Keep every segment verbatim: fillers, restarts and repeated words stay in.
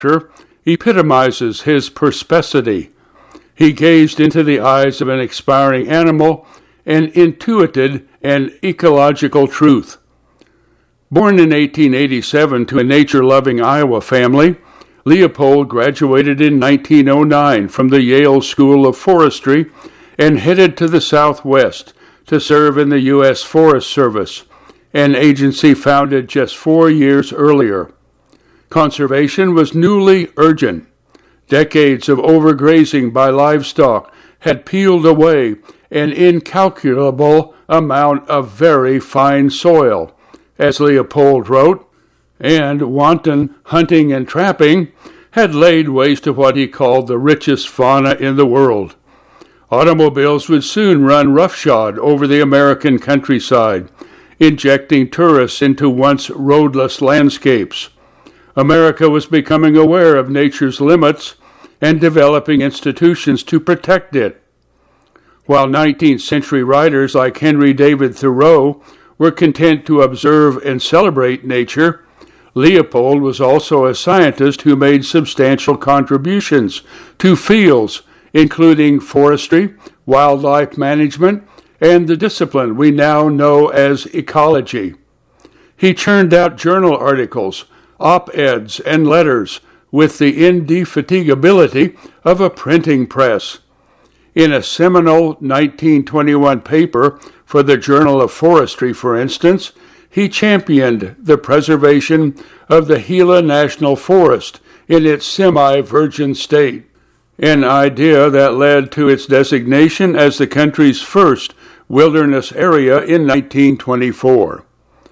epitomizes his perspicacity. He gazed into the eyes of an expiring animal and intuited an ecological truth. Born in eighteen eighty-seven to a nature-loving Iowa family, Leopold graduated in nineteen oh nine from the Yale School of Forestry and headed to the Southwest to serve in the U S Forest Service, an agency founded just four years earlier. Conservation was newly urgent. Decades of overgrazing by livestock had peeled away an incalculable amount of very fine soil, as Leopold wrote, and wanton hunting and trapping had laid waste to what he called the richest fauna in the world. Automobiles would soon run roughshod over the American countryside, injecting tourists into once roadless landscapes. America was becoming aware of nature's limits and developing institutions to protect it. While nineteenth century writers like Henry David Thoreau were content to observe and celebrate nature, Leopold was also a scientist who made substantial contributions to fields including forestry, wildlife management, and the discipline we now know as ecology. He churned out journal articles, op-eds, and letters with the indefatigability of a printing press. In a seminal nineteen twenty-one paper for the Journal of Forestry, for instance, he championed the preservation of the Gila National Forest in its semi-virgin state, an idea that led to its designation as the country's first wilderness area in nineteen twenty-four.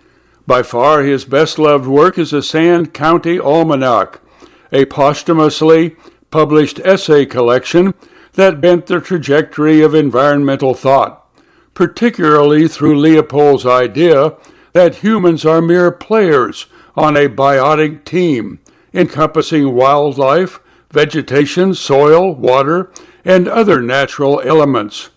By far his best-loved work is the Sand County Almanac, a posthumously published essay collection that bent the trajectory of environmental thought, particularly through Leopold's idea that humans are mere players on a biotic team, encompassing wildlife, vegetation, soil, water, and other natural elements.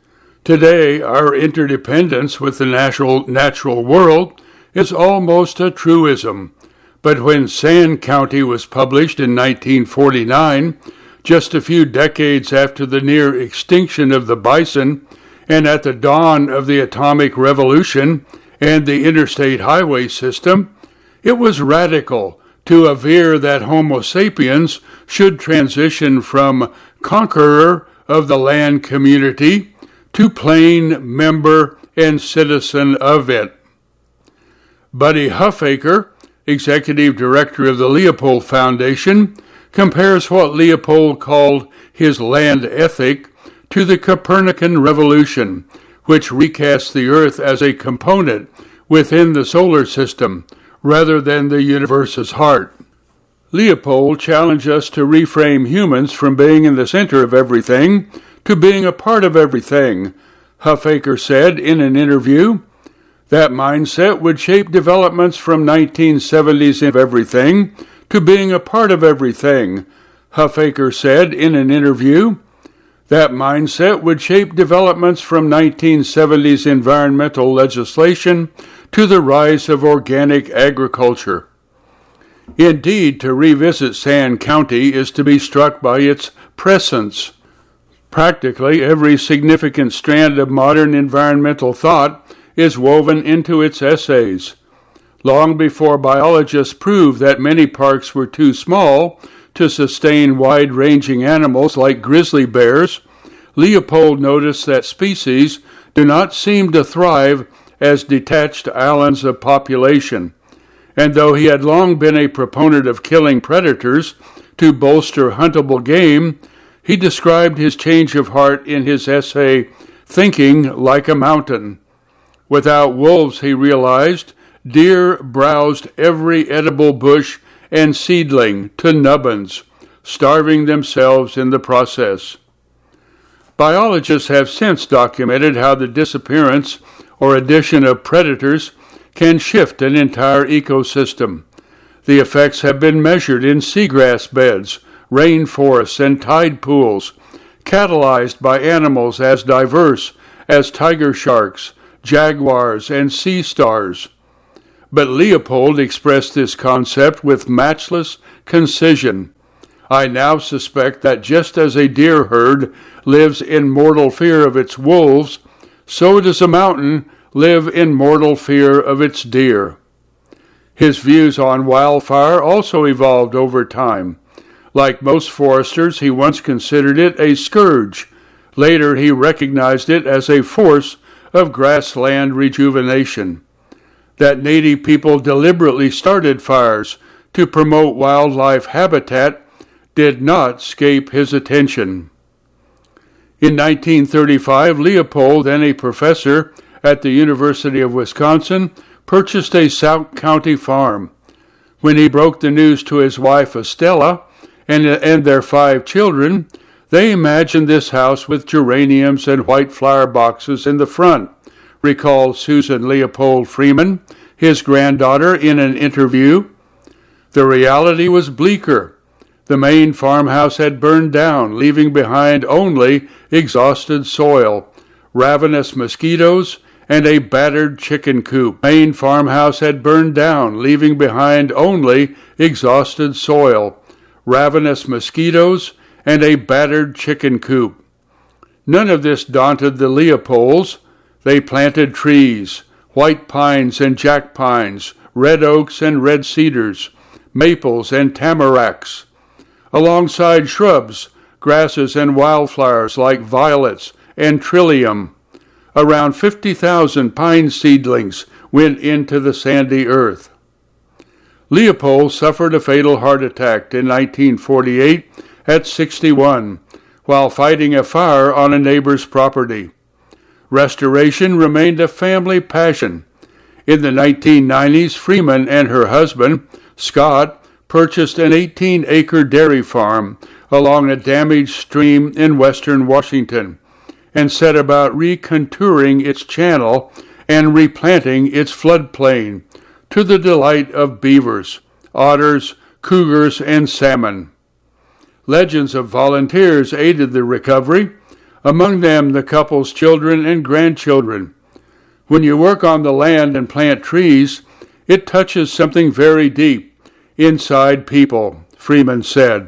Today, our interdependence with the natural, natural world is almost a truism, but when Sand County was published in nineteen forty-nine, just a few decades after the near extinction of the bison and at the dawn of the atomic revolution and the interstate highway system, it was radical to aver that Homo sapiens should transition from conqueror of the land community to plain member and citizen of it. Buddy Huffaker, executive director of the Leopold Foundation, compares what Leopold called his land ethic to the Copernican revolution, which recasts the Earth as a component within the solar system rather than the universe's heart. Leopold challenged us to reframe humans from being in the center of everything to being a part of everything. Huffaker said in an interview, that mindset would shape developments from nineteen seventies of everything to being a part of everything. Huffaker said in an interview, that mindset would shape developments from nineteen seventies environmental legislation to the rise of organic agriculture. Indeed, to revisit Sand County is to be struck by its presence. Practically every significant strand of modern environmental thought is woven into its essays. Long before biologists proved that many parks were too small to sustain wide-ranging animals like grizzly bears, Leopold noticed that species do not seem to thrive as detached islands of population, and though he had long been a proponent of killing predators to bolster huntable game, he described his change of heart in his essay, Thinking Like a Mountain. Without wolves, he realized, deer browsed every edible bush and seedling to nubbins, starving themselves in the process. Biologists have since documented how the disappearance or addition of predators can shift an entire ecosystem. The effects have been measured in seagrass beds, rainforests, and tide pools, catalyzed by animals as diverse as tiger sharks, jaguars, and sea stars. But Leopold expressed this concept with matchless concision. I now suspect that just as a deer herd lives in mortal fear of its wolves, so does a mountain live in mortal fear of its deer. His views on wildfire also evolved over time. Like most foresters, he once considered it a scourge. Later, he recognized it as a force of grassland rejuvenation. That native people deliberately started fires to promote wildlife habitat did not escape his attention. In nineteen thirty-five, Leopold, then a professor at the University of Wisconsin, purchased a South County farm. When he broke the news to his wife Estella and, and their five children, they imagined this house with geraniums and white flower boxes in the front, recalled Susan Leopold Freeman, his granddaughter, in an interview. The reality was bleaker. The main farmhouse had burned down, leaving behind only exhausted soil, ravenous mosquitoes, and a battered chicken coop. The main farmhouse had burned down, leaving behind only exhausted soil, ravenous mosquitoes, and a battered chicken coop. None of this daunted the Leopolds. They planted trees, white pines and jack pines, red oaks and red cedars, maples and tamaracks, alongside shrubs, grasses, and wildflowers like violets and trillium. Around fifty thousand pine seedlings went into the sandy earth. Leopold suffered a fatal heart attack in nineteen forty-eight at sixty-one while fighting a fire on a neighbor's property. Restoration remained a family passion. In the nineteen nineties, Freeman and her husband, Scott, purchased an eighteen-acre dairy farm along a damaged stream in western Washington and set about recontouring its channel and replanting its floodplain to the delight of beavers, otters, cougars, and salmon. Legends of volunteers aided the recovery, among them the couple's children and grandchildren. When you work on the land and plant trees, it touches something very deep, inside people, Freeman said.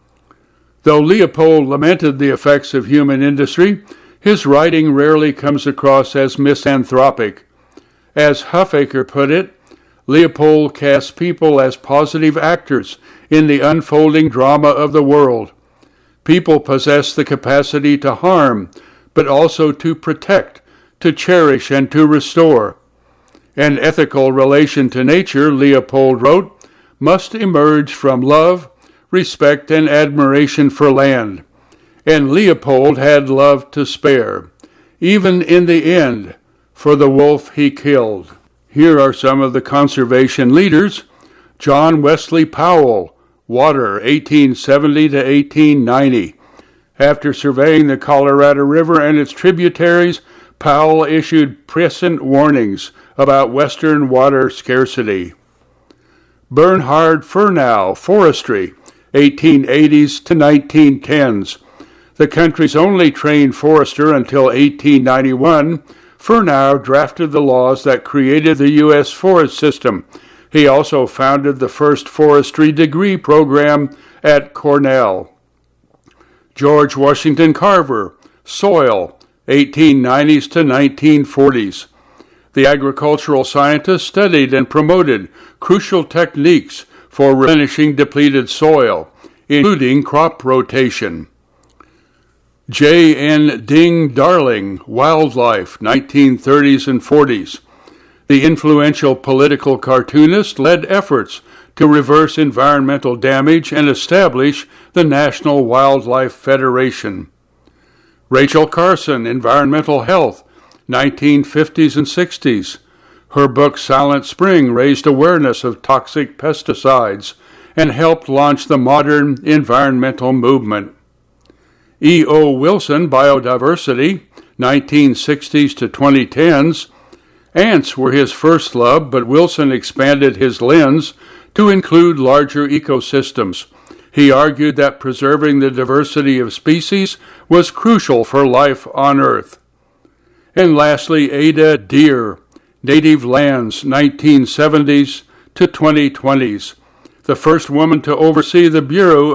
Though Leopold lamented the effects of human industry, his writing rarely comes across as misanthropic. As Huffaker put it, Leopold casts people as positive actors in the unfolding drama of the world. People possess the capacity to harm, but also to protect, to cherish, and to restore. An ethical relation to nature, Leopold wrote, must emerge from love, respect, and admiration for land. And Leopold had love to spare, even in the end, for the wolf he killed. Here are some of the conservation leaders. John Wesley Powell, Water, eighteen seventy to eighteen ninety. After surveying the Colorado River and its tributaries, Powell issued prescient warnings about western water scarcity. Bernhard Fernau, Forestry, eighteen eighties to nineteen tens. The country's only trained forester until eighteen ninety-one, Fernau drafted the laws that created the U S forest system. He also founded the first forestry degree program at Cornell. George Washington Carver, Soil, eighteen nineties to nineteen forties. The agricultural scientist studied and promoted crucial techniques for replenishing depleted soil, including crop rotation. J N Ding Darling, Wildlife, nineteen thirties and forties. The influential political cartoonist led efforts to reverse environmental damage and establish the National Wildlife Federation. Rachel Carson, Environmental Health, nineteen fifties and sixties. Her book Silent Spring raised awareness of toxic pesticides and helped launch the modern environmental movement. E O Wilson, Biodiversity, nineteen sixties to twenty tens. Ants were his first love, but Wilson expanded his lens to include larger ecosystems. He argued that preserving the diversity of species was crucial for life on Earth. And lastly, Ada Deer, Native Lands, nineteen seventies to twenty twenties. the first woman to oversee the Bureau